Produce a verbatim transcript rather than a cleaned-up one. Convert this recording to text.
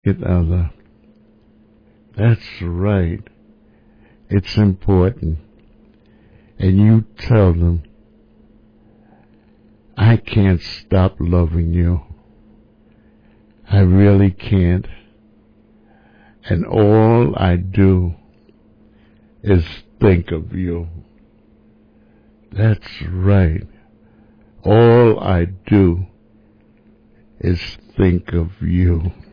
It other. That's right. It's important. And you tell them, I can't stop loving you. I really can't. And all I do is think of you. That's right. All I do is think of you.